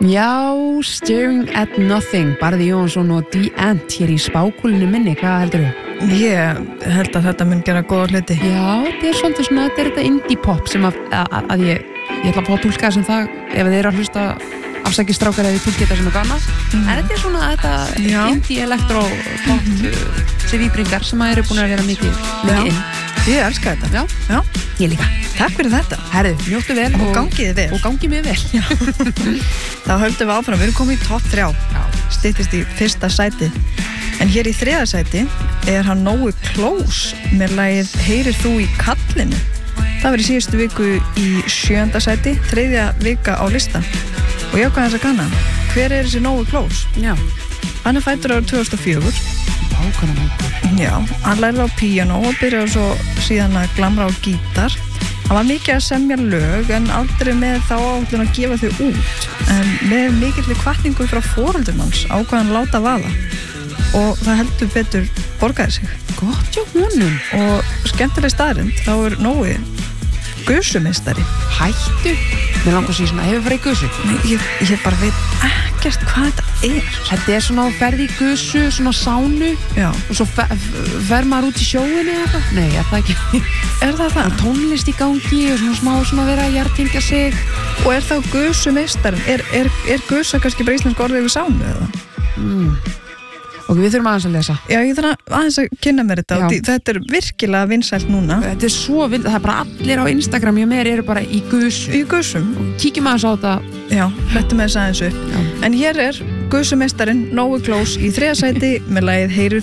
Já, Staring at Nothing, Barði Jónsson og The Ant hér í spákúlinu minni, hvað heldur þau? Ég held að þetta mun gera góða hluti. Já, þetta er svolítið svona, þetta er þetta indie pop sem að ég ætla að fá að túlka sem það ef þið eru að hlusta afsækið strákar eða túlka þetta sem er gana. En þetta er svona þetta indie electro pop sem víbringar sem að eru búin að vera mikið inn. Ég elska þetta. Já. Ég líka. Takk fyrir þetta. Herðu, njóttu vel og gangið vel. Og gangið mjög vel. Þá höldum við áfram. Við erum komið í topp 3. Styttist í fyrsta sæti. En hér í 3. sæti er hann Nói Close með lagið Heyrir þú í kallinu. Það var í síðustu viku í 7. sæti, 3. vika á lista. Og ég ákvað þess að kanna. Hver er þessi Nói Close? Já. Hann er fæddur árið 2004. Ákvæmum hókur. Já, hann lærði á píanó og byrjaði svo síðan að glamra á gítar. Hann var mikið að semja lög en aldrei með þá áhullin að gefa þau út. En með mikilli hvatningu frá foreldrum hans ákvað hann láta vaða. Og það heldur betur borgaði sig. Gott hjá honum. Og skemmtileg staðrind, þá er Nói gusumeistari. Hættu? Mér langar að segja svona, hefur farið í gusu? Nei, ég bara veit ekkert hvað þetta er. Þetta er svona ferði í gusu, svona sánu. Já. Og svo fer maður út í sjóinu eða eitthvað. Nei, er það ekki? Er það það? Og tónlist í gangi og svona smá svona vera að hjartingja sig. Og er þá gusumeistarinn? Er gusa kannski bara íslensk orðið við sánu eða? Ok, við þurfum aðeins að lesa. Já, ég þarf aðeins að kynna mér þetta og þetta er virkilega vinsælt núna. Þetta er svo vinsælt, það er bara allir á Instagram hjá mér eru bara í gusu. Í gusum. Kíkjum aðeins á þetta. Já, hlettum með þess aðeins upp. En hér er gusumeistarinn Nói Close í 3. sæti með lagið Heyrir